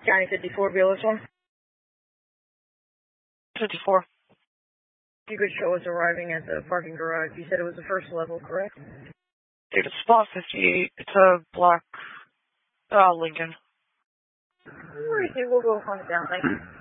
County 54, Beals one. 54. You could show us arriving at the parking garage. You said it was the first level, correct? Dude, it's spot 58. It's a black Lincoln. Alright, we'll go hunt it down. Thank you.